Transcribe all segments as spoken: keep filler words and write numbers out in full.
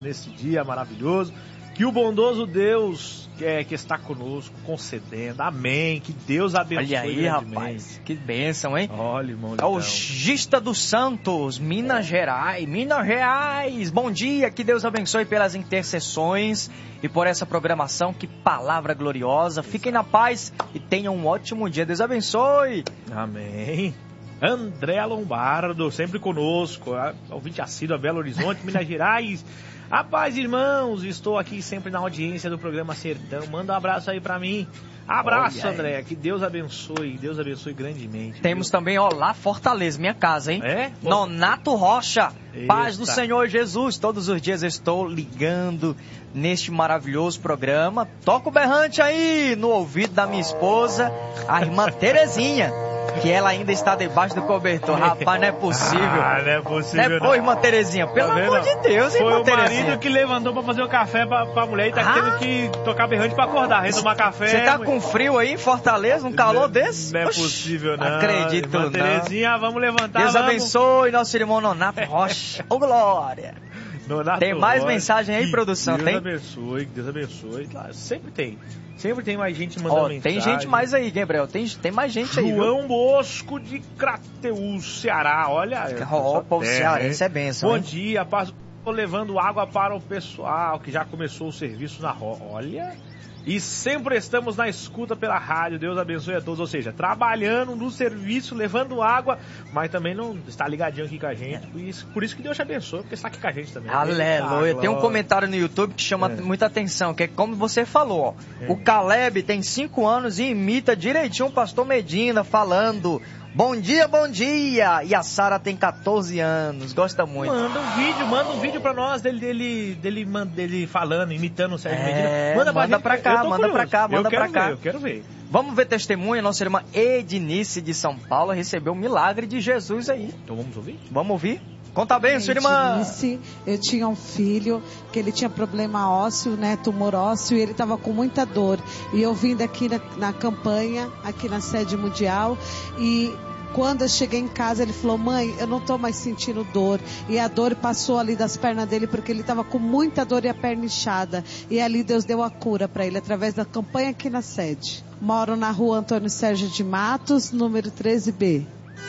Nesse dia maravilhoso, que o bondoso Deus que, é, que está conosco, concedendo, amém, que Deus abençoe. Olha aí, rapaz, que bênção, hein? Olha, irmão. É o Gista dos Santos, Minas Gerais, Minas Gerais, bom dia, que Deus abençoe pelas intercessões e por essa programação, que palavra gloriosa, fiquem na paz e tenham um ótimo dia, Deus abençoe. Amém. André Lombardo, sempre conosco, ouvinte assíduo a Belo Horizonte, Minas Gerais. Rapaz, irmãos, estou aqui sempre na audiência do programa Sertão. Manda um abraço aí pra mim. Abraço, André. Que Deus abençoe. Deus abençoe grandemente. Temos viu? também, ó, lá Fortaleza, minha casa, hein? É? Nonato Rocha. Eita. Paz do Senhor Jesus. Todos os dias eu estou ligando neste maravilhoso programa. Toca o berrante aí no ouvido da minha esposa, a irmã Terezinha, que ela ainda está debaixo do cobertor. Rapaz, não é possível. Ah, não é possível. Não é, pô, irmã Terezinha? Pelo Tá amor de Deus, Foi irmã o Terezinha. marido que levantou pra fazer o café pra, pra mulher e tá Ah. tendo que tocar berrante pra acordar, retomar café. Você tá com frio aí em Fortaleza, um calor não, desse? Não é Oxi, possível, não. Acredito, irmã não. Terezinha, vamos levantar, Deus vamos. abençoe nosso irmão Nonato Rocha. Ô, glória. Nonato Tem mais Rocha. mensagem aí, produção? Deus Tem? abençoe, Deus abençoe. Claro, sempre tem. Sempre tem mais gente mandando Ó, mensagem. tem gente mais aí, Gabriel. Tem, tem mais gente aí, viu? João Bosco de Crateús, Ceará. Olha. Ó, povo cearense é bênção, Bom hein? dia, paz. Estou levando água para o pessoal que já começou o serviço na roça. Olha. E sempre estamos na escuta pela rádio. Deus abençoe a todos. Ou seja, trabalhando no serviço, levando água, mas também não está ligadinho aqui com a gente. Por isso, por isso que Deus te abençoe, porque está aqui com a gente também. Aleluia. Ah, Tem um comentário no YouTube que chama É. muita atenção, que é como você falou, ó. É. O Caleb tem cinco anos e imita direitinho o pastor Medina falando: bom dia, bom dia! E a Sara tem catorze anos, gosta muito. Manda um vídeo, manda um vídeo pra nós dele, dele, dele, dele falando, imitando o Sérgio É, Medina. Manda pra, manda gente, pra cá, eu tô manda curioso. pra cá, manda eu quero pra cá. Ver, eu quero ver. Vamos ver testemunha. Nossa irmã Ednice de São Paulo recebeu o milagre de Jesus aí. Então vamos ouvir? Vamos ouvir? Conta bem, sua irmã. Disse, eu tinha um filho que ele tinha problema ósseo, né, tumor ósseo, e ele estava com muita dor. E eu vim daqui na, na campanha, aqui na sede mundial, e quando eu cheguei em casa, ele falou: mãe, eu não estou mais sentindo dor. E a dor passou ali das pernas dele, porque ele estava com muita dor e a perna inchada. E ali Deus deu a cura para ele, através da campanha aqui na sede. Moro na rua Antônio Sérgio de Matos, número treze B.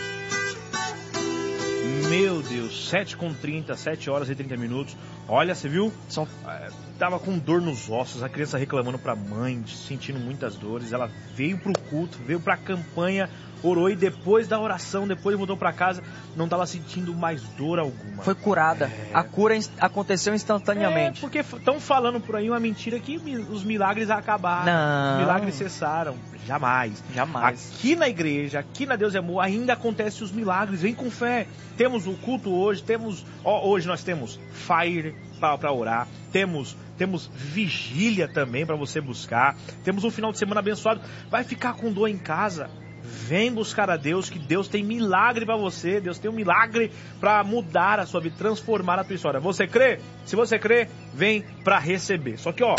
Meu Deus, sete com trinta, sete horas e trinta minutos. Olha, você viu? São... É, tava com dor nos ossos, a criança reclamando pra mãe, sentindo muitas dores. Ela veio pro culto, veio pra campanha, orou e depois da oração, depois voltou pra casa, não tava sentindo mais dor alguma. Foi curada. É. A cura aconteceu instantaneamente. É, porque estão falando por aí uma mentira que os milagres acabaram. Não. Os milagres cessaram. Jamais. Jamais. Aqui na igreja, aqui na Deus é Amor, ainda acontecem os milagres. Vem com fé. Temos o culto hoje, temos... Ó, hoje nós temos Fire para orar, temos... Temos vigília também para você buscar. Temos um final de semana abençoado. Vai ficar com dor em casa? Vem buscar a Deus, que Deus tem milagre para você. Deus tem um milagre para mudar a sua vida, transformar a tua história. Você crê? Se você crê, vem para receber. Só que, ó,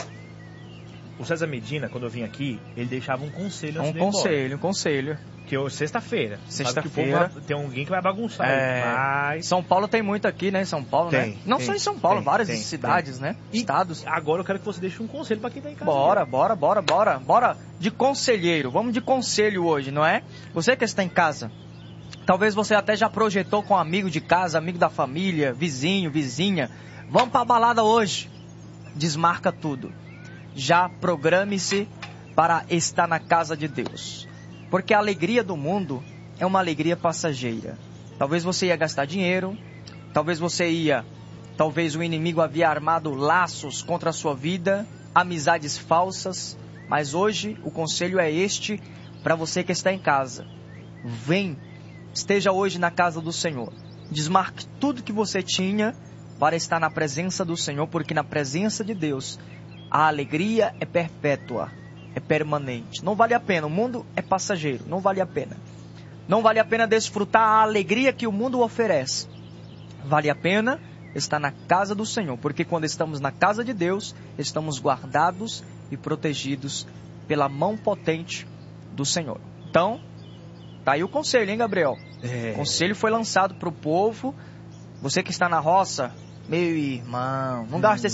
o César Medina, quando eu vim aqui, ele deixava um conselho antes Um de ir embora. conselho, um conselho. Que eu, sexta-feira. Sexta-feira. Sabe que o povo, tem alguém que vai bagunçar. É, Mas... São Paulo tem muito aqui, né? Em São Paulo, Tem, né? Não tem, só em São Paulo, tem, várias tem, cidades, tem. né? E Estados. agora eu quero que você deixe um conselho para quem tá em casa. Bora, bora, bora, bora. Bora de conselheiro. Vamos de conselho hoje, não é? Você que está em casa. Talvez você até já projetou com um amigo de casa, amigo da família, vizinho, vizinha. Vamos pra balada hoje. Desmarca tudo. Já programe-se para estar na casa de Deus. Porque a alegria do mundo é uma alegria passageira. Talvez você ia gastar dinheiro, talvez você ia, talvez o inimigo havia armado laços contra a sua vida, amizades falsas, mas hoje o conselho é este para você que está em casa. Vem, esteja hoje na casa do Senhor. Desmarque tudo que você tinha para estar na presença do Senhor, porque na presença de Deus a alegria é perpétua, é permanente. Não vale a pena, o mundo é passageiro, não vale a pena. Não vale a pena desfrutar a alegria que o mundo oferece. Vale a pena estar na casa do Senhor, porque quando estamos na casa de Deus, estamos guardados e protegidos pela mão potente do Senhor. Então, tá aí o conselho, hein, Gabriel? É. O conselho foi lançado para o povo. Você que está na roça, Meu irmão, não gasta